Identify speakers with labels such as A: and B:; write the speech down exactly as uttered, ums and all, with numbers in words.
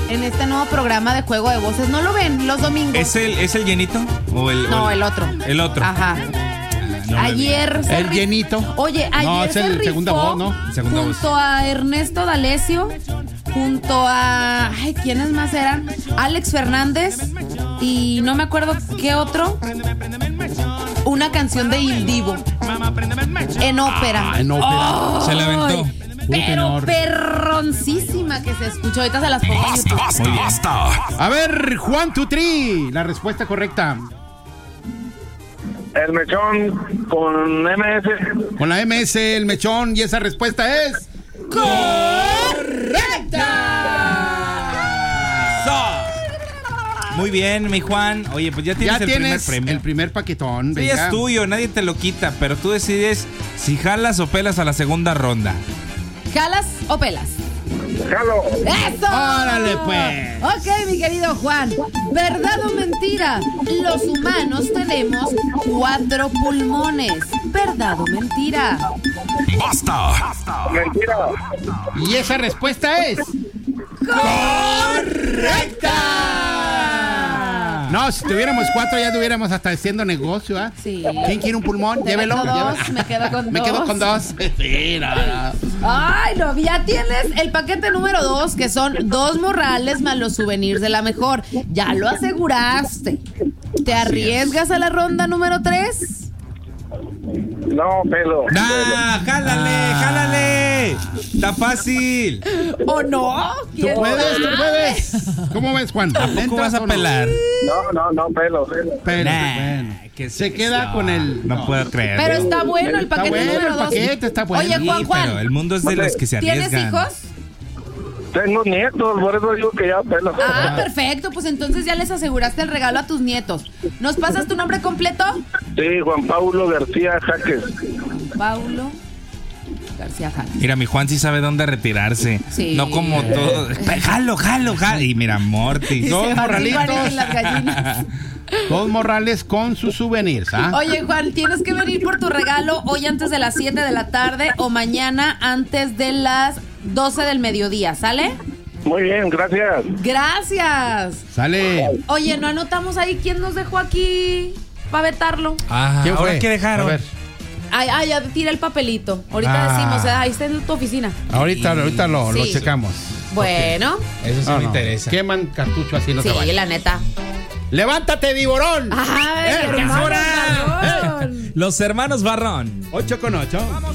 A: en este nuevo programa de Juego de Voces. ¿No lo ven los domingos?
B: ¿Es el, ¿es el llenito? ¿O el,
A: no,
B: o el,
A: el otro.
B: El otro.
A: Ajá.
B: No,
A: ayer se
C: el
A: rif-
C: llenito.
A: Oye, ayer
C: no, es
A: se
C: el
A: rifó
C: segunda voz, ¿no?
B: Segunda
A: junto
B: voz.
A: a Ernesto D'Alessio, junto a... Ay, ¿quiénes más eran? Alex Fernández y no me acuerdo qué otro. Una canción de Il Divo en ópera.
C: Ah, en ópera.
A: ¡Oh!
B: Se la aventó.
A: Pero
C: tenor.
A: perroncísima que se escuchó. Ahorita se las pongo en YouTube.
B: Muy bien.
C: A ver, Juan Tutri, la respuesta correcta.
D: El mechón con M S.
C: Con la M S, el mechón, y esa respuesta es...
B: Muy bien, mi Juan. Oye, pues ya tienes
C: Ya
B: el
C: tienes
B: primer premio.
C: el primer paquetón.
B: Sí,
C: venga.
B: es tuyo, nadie te lo quita, pero tú decides si jalas o pelas a la segunda ronda.
A: ¿Jalas o pelas?
D: Jalo.
A: ¡Eso!
C: ¡Órale, pues!
A: Ok, mi querido Juan. ¿Verdad o mentira? Los humanos tenemos cuatro pulmones. ¿Verdad o mentira?
D: Mentira.
C: Y esa respuesta es... ¡correcta! No, si tuviéramos cuatro ya tuviéramos hasta haciendo negocio, ¿ah?
A: Sí.
C: ¿Quién quiere un pulmón?
A: Te
C: Llévelo.
A: vendo dos,
C: llévelo.
A: me quedo con
C: Me quedo
A: dos.
C: con dos. Sí, no, no.
A: Ay, no, ya tienes el paquete número dos, que son dos morrales más los souvenirs de la mejor. Ya lo aseguraste. ¿Te arriesgas a la ronda número tres?
D: No, pelo.
B: ¡Nah! ¡Jálale!
C: Ah.
B: ¡Jálale! ¡Está fácil!
A: ¿O no?
C: Tú
A: ¿Quién
C: puedes, tú
A: sabe?
C: puedes. ¿Cómo ves, Juan?
B: ¿A poco
C: ¿Entras
B: vas a
C: o no?
B: pelar?
D: No, no, no, pelo, pelo.
C: Pero,
B: Nah,
C: bueno.
B: ¿qué es
C: Se
B: eso?
C: queda con el...
B: No, puedo creer.
A: Pero está bueno el
C: Está
A: paquete
C: bueno
A: número
C: el
A: dos.
C: paquete, está bueno.
A: Oye, Juan,
B: Sí,
A: Juan,
B: pero el mundo es de los que se arriesgan.
A: ¿tienes hijos?
D: Tengo nietos, por eso digo que ya pelo.
A: Ah, perfecto, pues entonces ya les aseguraste el regalo a tus nietos. ¿Nos pasas tu nombre completo?
D: Sí, Juan Paulo García Jaques.
A: Paulo García Jaques.
B: Mira, mi Juan sí sabe dónde retirarse.
A: Sí.
B: No como todo. Jalo, jalo, jalo. Y mira, Morty.
C: Dos
A: Se van
C: morralitos.
A: iguales que las gallinas.
C: Dos morrales con sus souvenirs, ¿ah?
A: Oye, Juan, tienes que venir por tu regalo hoy antes de las siete de la tarde o mañana antes de las doce del mediodía, ¿sale?
D: Muy bien, gracias.
A: Gracias.
C: Sale.
A: Oye, ¿no anotamos ahí quién nos dejó aquí para vetarlo?
B: Ah,
C: ¿Quién
B: ¿ahora
C: fue?
B: qué dejaron?
C: A ver.
A: Ay, ay, ya tira el papelito. Ahorita
C: Ah.
A: decimos, ahí está en tu oficina.
C: Ahorita, ahorita lo, lo
A: Sí.
C: checamos.
A: Bueno,
B: Eso sí
C: No,
B: me
C: no.
B: interesa.
C: Queman cartucho así, no
A: sí,
C: se vaya.
A: la neta.
C: ¡Levántate, Viborón!
A: Ay,
C: ¡Eh,
A: hermano
C: ahora!
A: Barrón.
B: Los hermanos Barrón.
C: Ocho con ocho.